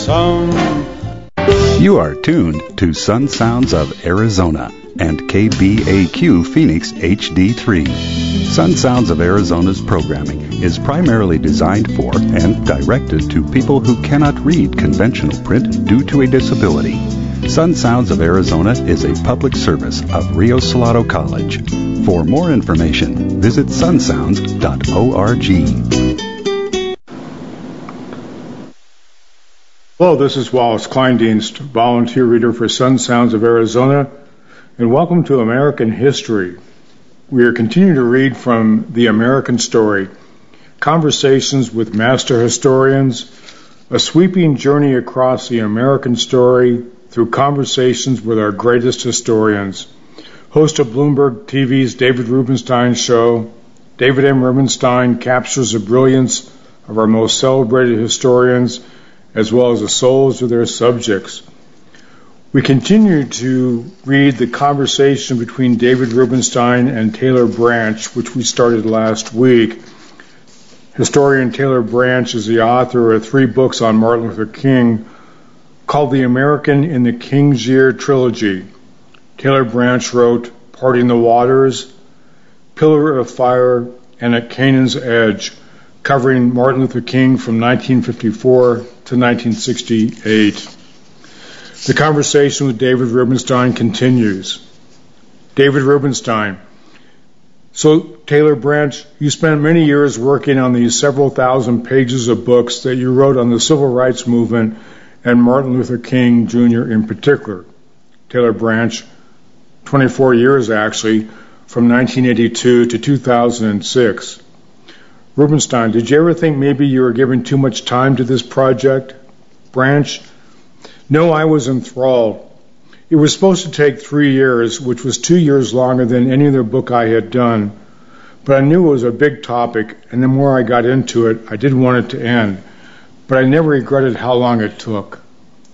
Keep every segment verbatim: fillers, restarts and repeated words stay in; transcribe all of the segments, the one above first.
Sound. You are tuned to Sun Sounds of Arizona and K B A Q Phoenix H D three. Sun Sounds of Arizona's programming is primarily designed for and directed to people who cannot read conventional print due to a disability. Sun Sounds of Arizona is a public service of Rio Salado College. For more information, visit sun sounds dot org. Hello, this is Wallace Kleindienst, volunteer reader for Sun Sounds of Arizona, and welcome to American History. We are continuing to read from The American Story, conversations with master historians, a sweeping journey across the American story through conversations with our greatest historians. Host of Bloomberg T V's David Rubenstein show, David M. Rubenstein captures the brilliance of our most celebrated historians as well as the souls of their subjects. We continue to read the conversation between David Rubenstein and Taylor Branch, which we started last week. Historian Taylor Branch is the author of three books on Martin Luther King called The American in the King's Year Trilogy. Taylor Branch wrote Parting the Waters, Pillar of Fire, and At Canaan's Edge, covering Martin Luther King from nineteen fifty-four to nineteen sixty-eight. The conversation with David Rubenstein continues. David Rubenstein. So, Taylor Branch, you spent many years working on these several thousand pages of books that you wrote on the civil rights movement and Martin Luther King Junior in particular. Taylor Branch, twenty-four years actually, from nineteen eighty-two to two thousand six. Rubenstein, did you ever think maybe you were giving too much time to this project? Branch, no, I was enthralled. It was supposed to take three years, which was two years longer than any other book I had done. But I knew it was a big topic, and the more I got into it, I didn't want it to end. But I never regretted how long it took.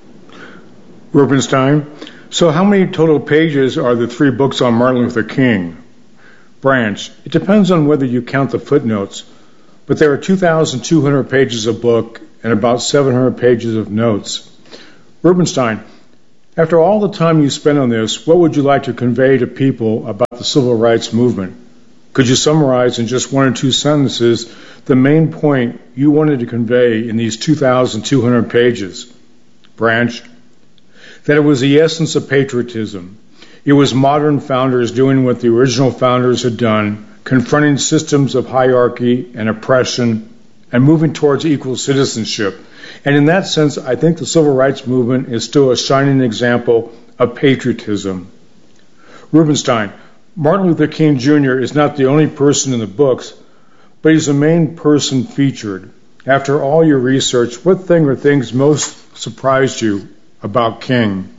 Rubenstein, so how many total pages are the three books on Martin Luther King? Branch, it depends on whether you count the footnotes, but there are two thousand two hundred pages of book and about seven hundred pages of notes. Rubenstein, after all the time you spent on this, what would you like to convey to people about the civil rights movement? Could you summarize in just one or two sentences the main point you wanted to convey in these two thousand two hundred pages? Branch, that it was the essence of patriotism. It was modern founders doing what the original founders had done, confronting systems of hierarchy and oppression and moving towards equal citizenship. And in that sense, I think the civil rights movement is still a shining example of patriotism. Rubenstein, Martin Luther King Junior is not the only person in the books, but he's the main person featured. After all your research, what thing or things most surprised you about King?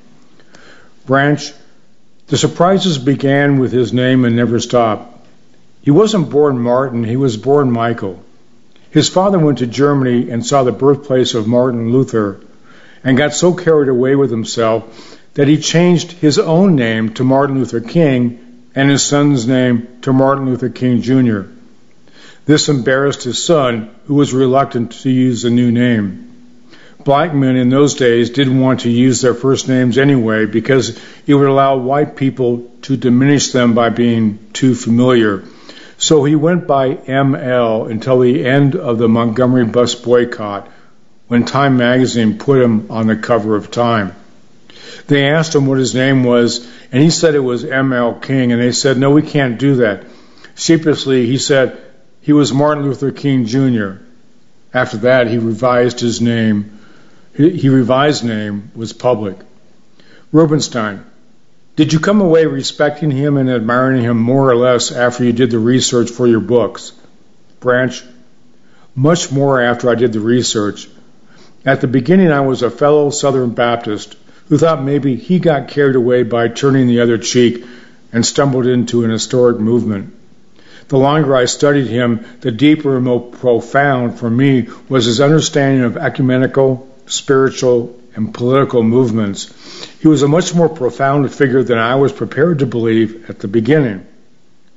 Branch, the surprises began with his name and never stopped. He wasn't born Martin, he was born Michael. His father went to Germany and saw the birthplace of Martin Luther and got so carried away with himself that he changed his own name to Martin Luther King and his son's name to Martin Luther King Junior This embarrassed his son, who was reluctant to use the new name. Black men in those days didn't want to use their first names anyway because it would allow white people to diminish them by being too familiar. So he went by M L until the end of the Montgomery bus boycott, when Time magazine put him on the cover of Time. They asked him what his name was, and he said it was M L King, and they said, no, we can't do that. Sheepishly, he said he was Martin Luther King Junior After that, he revised his name. He revised name was public. Rubenstein, did you come away respecting him and admiring him more or less after you did the research for your books? Branch, much more after I did the research. At the beginning, I was a fellow Southern Baptist who thought maybe he got carried away by turning the other cheek and stumbled into an historic movement. The longer I studied him, the deeper and more profound for me was his understanding of ecumenical, spiritual, and political movements. He was a much more profound figure than I was prepared to believe at the beginning.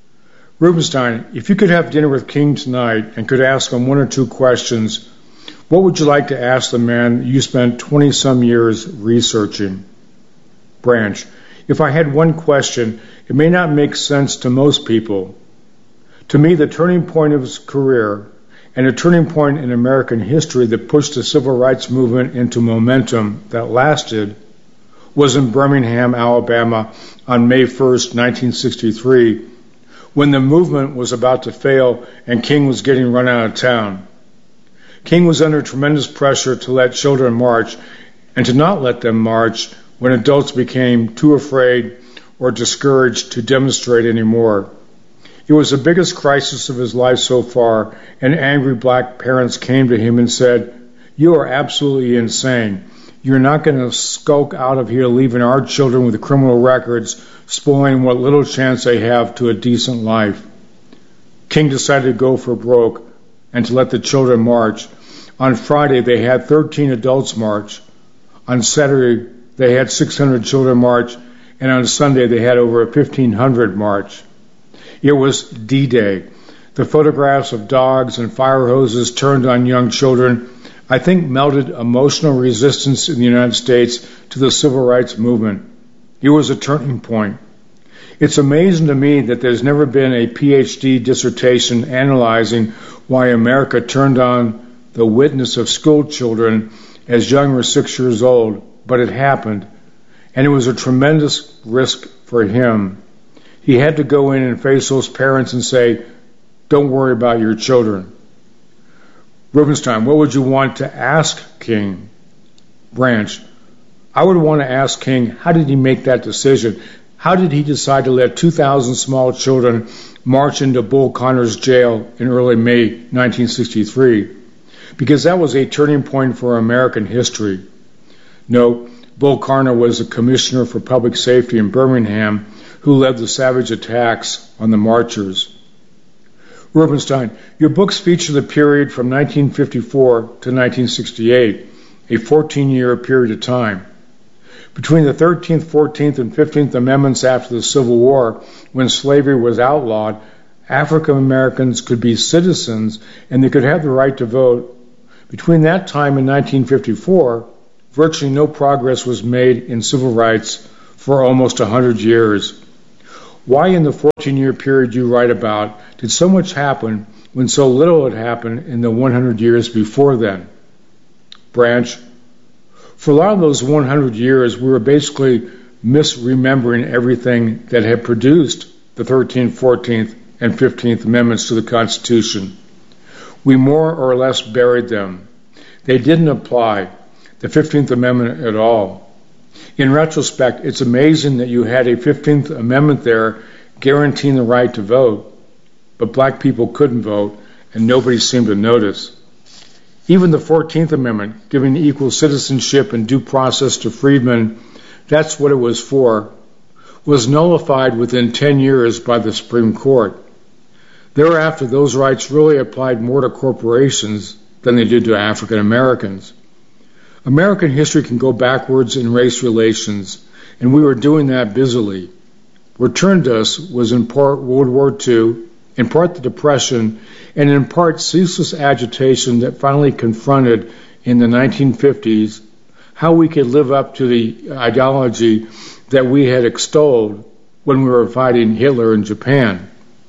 Rubenstein, if you could have dinner with King tonight and could ask him one or two questions, What would you like to ask the man you spent twenty-some years researching? Branch: if I had one question, it may not make sense to most people. To me, the turning point of his career, and a turning point in American history that pushed the civil rights movement into momentum that lasted, was in Birmingham, Alabama, on May first, nineteen sixty-three, when the movement was about to fail and King was getting run out of town. King was under tremendous pressure to let children march and to not let them march when adults became too afraid or discouraged to demonstrate anymore. It was the biggest crisis of his life so far, and angry black parents came to him and said, "You are absolutely insane. You're not going to skulk out of here leaving our children with criminal records, spoiling what little chance they have to a decent life." King decided to go for broke and to let the children march. On Friday, they had thirteen adults march. On Saturday, they had six hundred children march. And on Sunday, they had over fifteen hundred march. It was D-Day. The photographs of dogs and fire hoses turned on young children, I think, melted emotional resistance in the United States to the civil rights movement. It was a turning point. It's amazing to me that there's never been a P H D dissertation analyzing why America turned on the witness of school children as young as six years old, but it happened, and it was a tremendous risk for him. He had to go in and face those parents and say, "Don't worry about your children." Rubenstein: what would you want to ask King? Branch: I would want to ask King, how did he make that decision? How did he decide to let two thousand small children march into Bull Connor's jail in early May nineteen sixty-three? Because that was a turning point for American history. No, Bull Connor was a commissioner for public safety in Birmingham who led the savage attacks on the marchers. Rubenstein: your books feature the period from nineteen fifty-four to nineteen sixty-eight, a fourteen-year period of time. Between the thirteenth, fourteenth, and fifteenth Amendments after the Civil War, when slavery was outlawed, African Americans could be citizens and they could have the right to vote. Between that time and nineteen fifty-four, virtually no progress was made in civil rights for almost one hundred years. Why in the fourteen-year period you write about did so much happen when so little had happened in the one hundred years before then? Branch: for a lot of those one hundred years, we were basically misremembering everything that had produced the thirteenth, fourteenth, and fifteenth Amendments to the Constitution. We more or less buried them. They didn't apply, the fifteenth Amendment, at all. In retrospect, it's amazing that you had a fifteenth Amendment there guaranteeing the right to vote, but black people couldn't vote, and nobody seemed to notice. Even the fourteenth Amendment, giving equal citizenship and due process to freedmen, that's what it was for, was nullified within ten years by the Supreme Court. Thereafter, those rights really applied more to corporations than they did to African Americans. American history can go backwards in race relations, and we were doing that busily. What turned us was in part World War Two, in part the Depression, and in part ceaseless agitation that finally confronted in the nineteen fifties how we could live up to the ideology that we had extolled when we were fighting Hitler in Japan.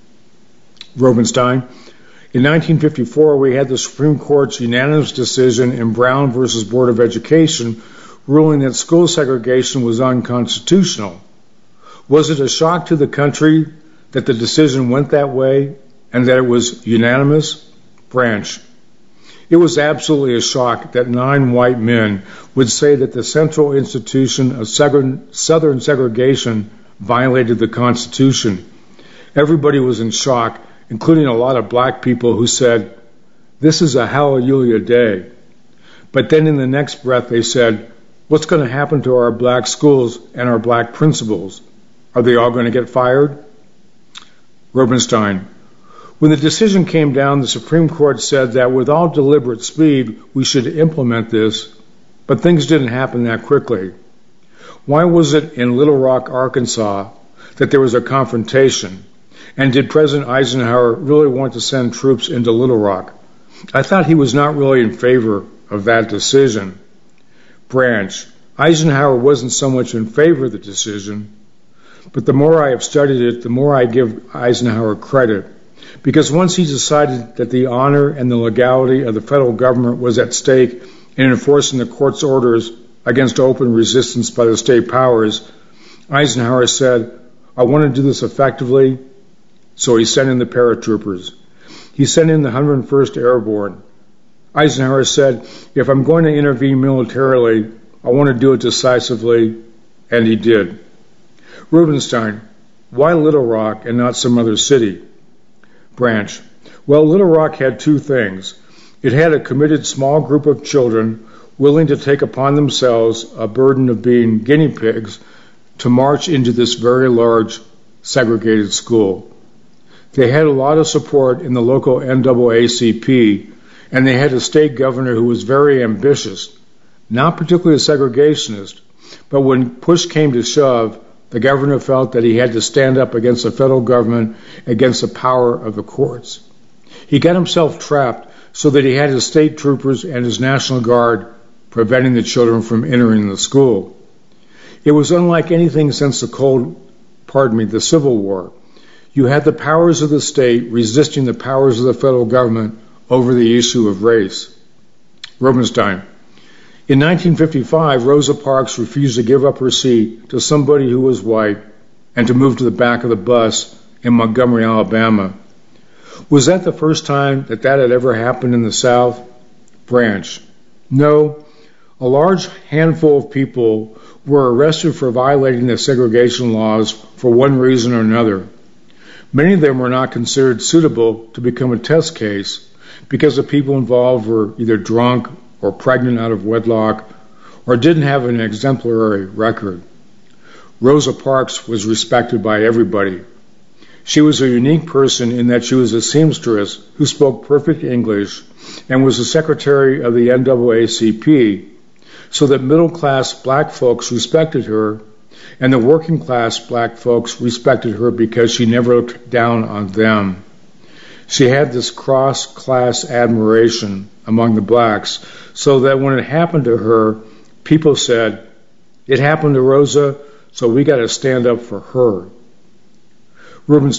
Rubenstein: in nineteen fifty-four, we had the Supreme Court's unanimous decision in Brown versus Board of Education ruling that school segregation was unconstitutional. Was it a shock to the country that the decision went that way and that it was unanimous? Branch: it was absolutely a shock that nine white men would say that the central institution of Southern segregation violated the Constitution. Everybody was in shock, including a lot of black people who said, "This is a hallelujah day." But then in the next breath they said, "What's going to happen to our black schools and our black principals? Are they all going to get fired?" Rubenstein: when the decision came down, the Supreme Court said that with all deliberate speed we should implement this, but things didn't happen that quickly. Why was it in Little Rock, Arkansas, that there was a confrontation? And did President Eisenhower really want to send troops into Little Rock? I thought he was not really in favor of that decision. Branch: Eisenhower wasn't so much in favor of the decision, but the more I have studied it, the more I give Eisenhower credit. Because once he decided that the honor and the legality of the federal government was at stake in enforcing the court's orders against open resistance by the state powers, Eisenhower said, I want to do this effectively, so he sent in the paratroopers. He sent in the one hundred first Airborne. Eisenhower said, if I'm going to intervene militarily, I want to do it decisively, and he did. Rubenstein: Why Little Rock and not some other city? Branch: Well, Little Rock had two things. It had a committed small group of children willing to take upon themselves a burden of being guinea pigs to march into this very large segregated school. They had a lot of support in the local N double A C P, and they had a state governor who was very ambitious, not particularly a segregationist, but when push came to shove, the governor felt that he had to stand up against the federal government, against the power of the courts. He got himself trapped so that he had his state troopers and his National Guard preventing the children from entering the school. It was unlike anything since the Cold, pardon me, the Civil War. You had the powers of the state resisting the powers of the federal government over the issue of race. Rubenstein: In nineteen fifty-five, Rosa Parks refused to give up her seat to somebody who was white and to move to the back of the bus in Montgomery, Alabama. Was that the first time that that had ever happened in the South? Branch: No. A large handful of people were arrested for violating the segregation laws for one reason or another. Many of them were not considered suitable to become a test case because the people involved were either drunk or pregnant out of wedlock or didn't have an exemplary record. Rosa Parks was respected by everybody. She was a unique person in that she was a seamstress who spoke perfect English and was the secretary of the N double A C P, so that middle-class black folks respected her, and the working-class black folks respected her because she never looked down on them. She had this cross-class admiration among the blacks, so that when it happened to her, people said, it happened to Rosa, so we got to stand up for her. Rubenstein